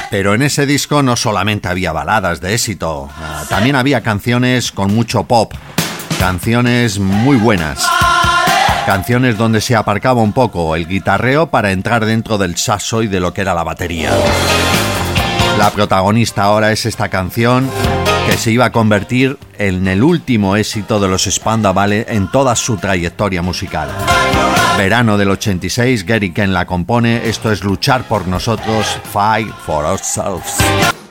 Pero en ese disco no solamente había baladas de éxito, también había canciones con mucho pop, canciones muy buenas, canciones donde se aparcaba un poco el guitarreo para entrar dentro del saxo y de lo que era la batería. La protagonista ahora es esta canción que se iba a convertir en el último éxito de los Spandau Ballet en toda su trayectoria musical. Verano del 86, Gary Kent la compone, esto es Luchar por nosotros, Fight for Ourselves.